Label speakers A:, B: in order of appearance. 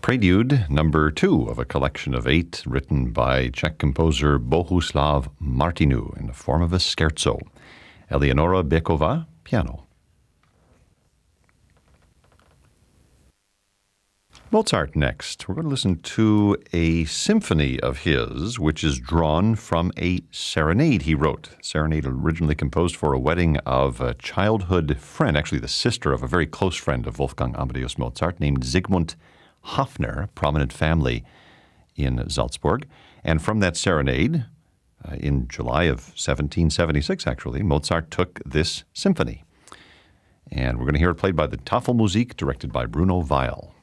A: Prelude number 2 of a collection of 8 written by Czech composer Bohuslav Martinu in the form of a scherzo. Eleonora Bekova, piano. Mozart next. We're going to listen to a symphony of his, which is drawn from a serenade he wrote. Serenade originally composed for a wedding of a childhood friend, actually the sister of a very close friend of Wolfgang Amadeus Mozart, named Zygmunt Hafner, a prominent family in Salzburg. And from that serenade, in July of 1776, actually, Mozart took this symphony. And we're going to hear it played by the Tafelmusik, directed by Bruno Weil.